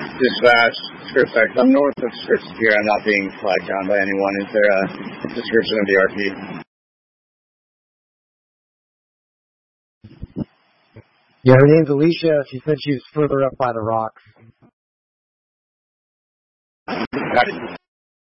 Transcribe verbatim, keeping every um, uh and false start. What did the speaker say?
Dispatch, script section. I'm north of scripts here. I'm not being flagged down by anyone. Is there a description of the R P? Yeah, her name's Alicia. She said she was further up by the rocks. Got it.